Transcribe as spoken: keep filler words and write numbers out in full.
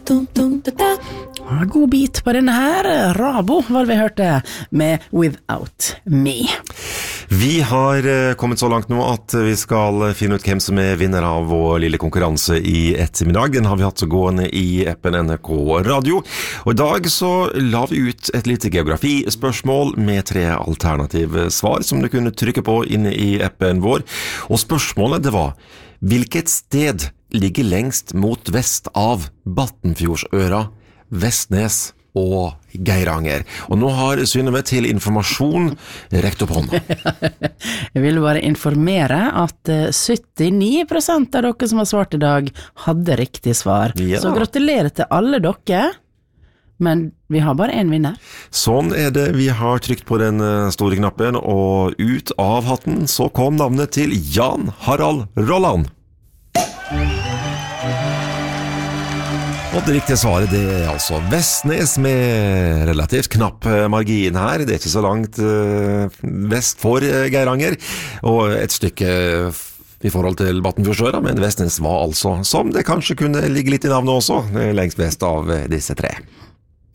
God bit på denne her. Rabo var det vi hørte med Without Me. Vi har kommet så langt nå at vi skal finne ut hvem som er vinner av vår lille konkurranse i ettermiddag. Den har vi hatt så gående i appen N R K Radio. Og i dag så la vi ut et lite geografispørsmål med tre alternative svar som du kunne trykke på inne i appen vår. Og spørsmålet det var: hvilket sted ligger lengst mot vest av Battenfjordsøra, Vestnes og Geiranger? Og nå har Synnøve til informasjon rekt opp hånda. Jeg vil bare informere at syttini prosent av dere som har svart i dag hadde riktig svar. Ja. Så gratulerer til alle dere. Men vi har bare en vinner. Sånn er det. Vi har trykt på den store knappen, og ut av hatten så kom navnet til Jan Harald Rolland. Og det riktige svaret det er altså Vestnes, med relativt knapp margin her. Det er ikke så langt uh, vest for Geiranger, og et stykke i forhold til Battenfjordsøra, men Vestnes var altså, som det kanskje kunne ligge litt i navnet også, lengst vest av disse tre.